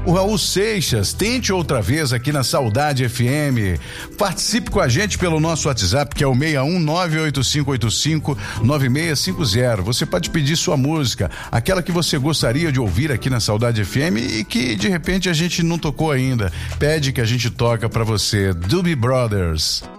O Raul Seixas, tente outra vez aqui na Saudade FM. Participe com a gente pelo nosso WhatsApp, que é o 61985859650. Você pode pedir sua música, aquela que você gostaria de ouvir aqui na Saudade FM e que de repente a gente não tocou ainda. Pede que a gente toca pra você. Doobie Brothers.